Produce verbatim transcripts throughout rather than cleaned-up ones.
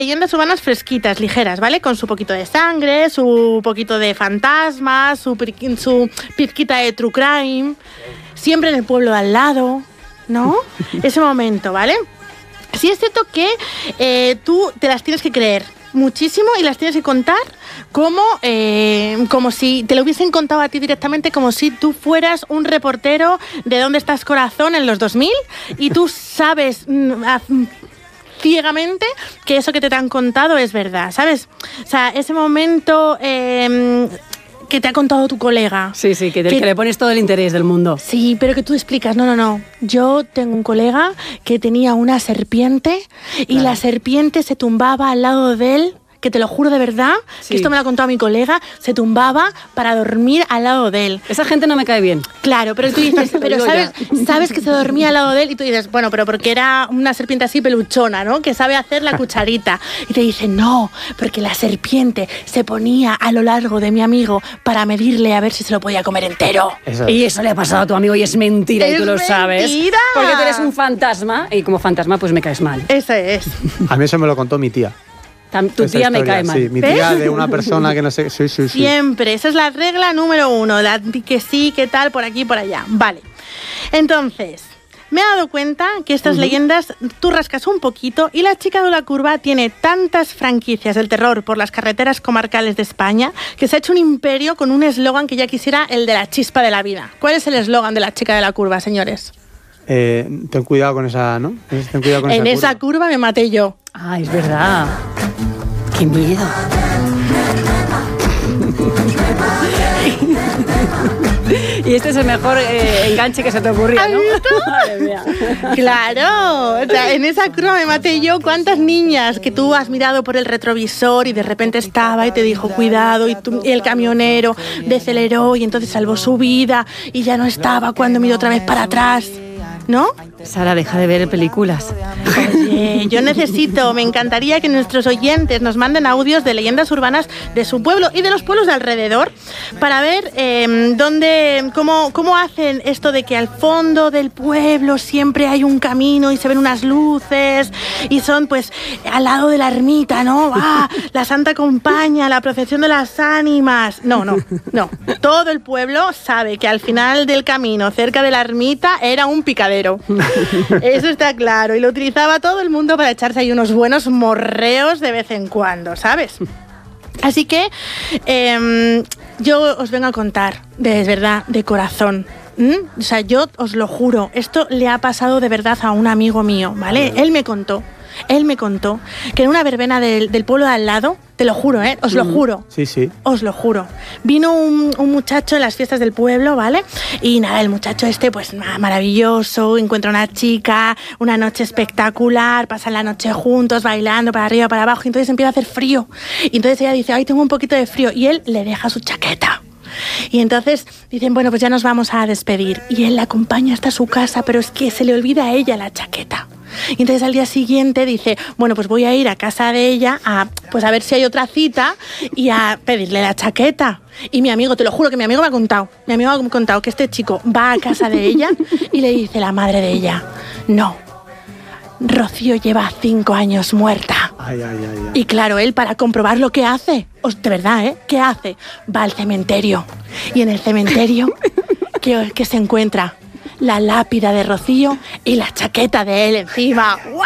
Leyendas urbanas fresquitas, ligeras, ¿vale? Con su poquito de sangre, su poquito de fantasmas, su, su pizquita de true crime, siempre en el pueblo de al lado, ¿no? Ese momento, ¿vale? Sí es cierto que eh, tú te las tienes que creer muchísimo y las tienes que contar como, eh, como si te lo hubiesen contado a ti directamente, como si tú fueras un reportero de ¿Dónde estás, corazón? En los dos mil y tú sabes mm, a, ciegamente que eso que te han contado es verdad, ¿sabes? O sea, ese momento eh, que te ha contado tu colega. Sí, sí, que, te, que, que le pones todo el interés del mundo. Sí, pero que tú explicas, no, no, no. Yo tengo un colega que tenía una serpiente y claro. La serpiente se tumbaba al lado de él, que te lo juro de verdad, sí. Que esto me lo ha contado mi colega, se tumbaba para dormir al lado de él. Esa gente no me cae bien. Claro, pero tú dices, pero sabes, sabes que se dormía al lado de él y tú dices, bueno, pero porque era una serpiente así peluchona, ¿no? Que sabe hacer la cucharita. Y te dicen, no, porque la serpiente se ponía a lo largo de mi amigo para medirle a ver si se lo podía comer entero. Eso. Y eso le ha pasado a tu amigo y es mentira es y tú lo mentira. sabes. Porque tú eres un fantasma y como fantasma pues me caes mal. Eso es. A mí eso me lo contó mi tía. Tu tía me cae mal. Sí, mi tía ¿ves? De una persona que no sé... Sí, sí, sí. Siempre, esa es la regla número uno, la que sí, que tal, por aquí, por allá. Vale. Entonces, me he dado cuenta que estas uh-huh. leyendas, tú rascas un poquito y La chica de la curva tiene tantas franquicias del terror por las carreteras comarcales de España que se ha hecho un imperio con un eslogan que ya quisiera el de la chispa de la vida. ¿Cuál es el eslogan de La chica de la curva, señores? Eh, ten cuidado con esa, ¿no? Ten cuidado con en esa, esa curva. curva me maté yo. Ah, es verdad. ¡Qué miedo! Y este es el mejor eh, enganche que se te ocurría, ¿no? Madre mía. Claro, o sea, en esa curva me maté yo. ¿Cuántas niñas que tú has mirado por el retrovisor y de repente estaba y te dijo cuidado y, tú, y el camionero deceleró y entonces salvó su vida y ya no estaba cuando miró otra vez para atrás? ¿No? Sara, deja de ver películas. Oye, yo necesito, me encantaría que nuestros oyentes nos manden audios de leyendas urbanas de su pueblo y de los pueblos de alrededor para ver eh, dónde, cómo, cómo hacen esto de que al fondo del pueblo siempre hay un camino y se ven unas luces y son pues al lado de la ermita, ¿no? Ah, la Santa Compaña, la procesión de las ánimas. No, no, no. Todo el pueblo sabe que al final del camino, cerca de la ermita, era un picadero. Eso está claro. Y lo utilizaba todo el mundo para echarse ahí unos buenos morreos de vez en cuando, ¿sabes? Así que eh, yo os vengo a contar, de verdad, de corazón. ¿Mm? O sea, yo os lo juro, esto le ha pasado de verdad a un amigo mío, ¿vale? Él me contó, él me contó que en una verbena del, del pueblo de al lado, te lo juro, ¿eh? Os lo juro. Sí, sí. Os lo juro. Vino un, un muchacho en las fiestas del pueblo, ¿vale? Y nada, el muchacho este, pues maravilloso, encuentra una chica, una noche espectacular, pasan la noche juntos, bailando para arriba, para abajo, y entonces empieza a hacer frío. Y entonces ella dice, ay, tengo un poquito de frío. Y él le deja su chaqueta. Y entonces dicen, bueno, pues ya nos vamos a despedir. Y él la acompaña hasta su casa, pero es que se le olvida a ella la chaqueta. Y entonces al día siguiente dice, bueno, pues voy a ir a casa de ella a, pues a ver si hay otra cita y a pedirle la chaqueta. Y mi amigo, te lo juro que mi amigo me ha contado, mi amigo me ha contado que este chico va a casa de ella y le dice la madre de ella, no, Rocío lleva cinco años muerta. Ay, ay, ay, ay. Y claro, él para comprobar lo que hace, de verdad, ¿eh? ¿Qué hace? Va al cementerio. Y en el cementerio, ¿qué, qué se encuentra? La lápida de Rocío y la chaqueta de él encima. ¡Wow!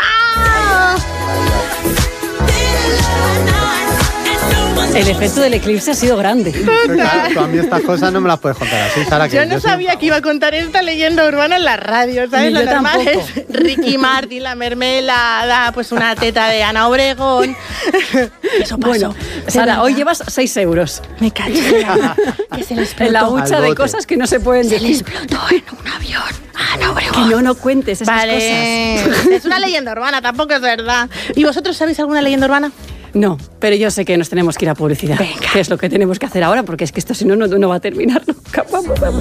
El efecto del eclipse ha sido grande. Claro, tú a mí estas cosas no me las puedes contar así, Sara. Que yo no yo sabía soy... que iba a contar esta leyenda urbana en la radio, ¿sabes? Ni Lo yo normal tampoco. es Ricky Martin, la mermelada, pues una teta de Ana Obregón. Eso pasó. Bueno, Sara, hoy llevas seis euros. Me caché. Que se le explotó. En la hucha de cosas que no se pueden Se le decir. explotó en un avión. Ana Obregón. Que no, no cuentes esas vale. cosas. Es una leyenda urbana, tampoco es verdad. ¿Y vosotros sabéis alguna leyenda urbana? No, pero yo sé que nos tenemos que ir a publicidad. Venga. Que es lo que tenemos que hacer ahora, porque es que esto si no, no, no va a terminar nunca. Vamos, vamos.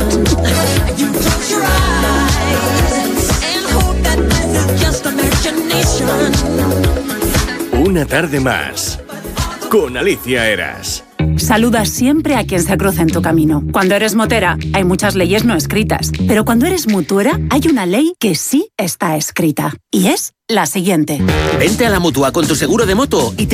Una tarde más con Alicia Eras. Saluda siempre a quien se cruce en tu camino. Cuando eres motera, hay muchas leyes no escritas. Pero cuando eres mutuera, hay una ley que sí está escrita. Y es la siguiente. Vente a la Mutua con tu seguro de moto y te